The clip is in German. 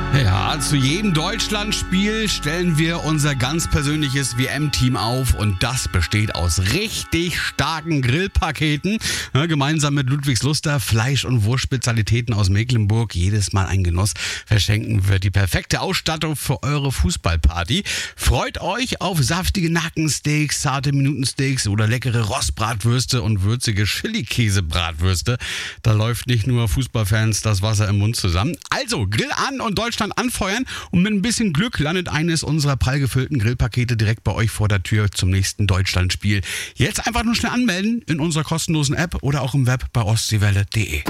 Ja, zu jedem Deutschlandspiel stellen wir unser ganz persönliches WM-Team auf und das besteht aus richtig starken Grillpaketen. Ja, gemeinsam mit Ludwigsluster Fleisch- und Wurstspezialitäten aus Mecklenburg, jedes Mal ein Genuss, verschenken wir die perfekte Ausstattung für eure Fußballparty. Freut euch auf saftige Nackensteaks, zarte Minutensteaks oder leckere Rostbratwürste und würzige Chili-Käse-Bratwürste. Da läuft nicht nur Fußballfans das Wasser im Mund zusammen. Also Grill an und Deutschland anfeuern und mit ein bisschen Glück landet eines unserer prall gefüllten Grillpakete direkt bei euch vor der Tür zum nächsten Deutschlandspiel. Jetzt einfach nur schnell anmelden in unserer kostenlosen App oder auch im Web bei ostseewelle.de.